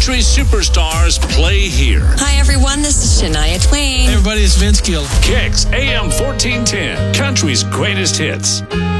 Country superstars play here. Hi, everyone. This is Shania Twain. Hey, everybody, it's Vince Gill. Kicks AM 1410, Country's greatest hits.